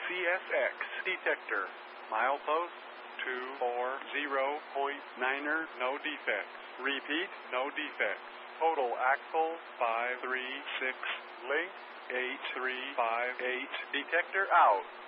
CSX detector. Milepost 240.9er, no defects. Repeat, no defects. Total axle 536, link 8358, detector out.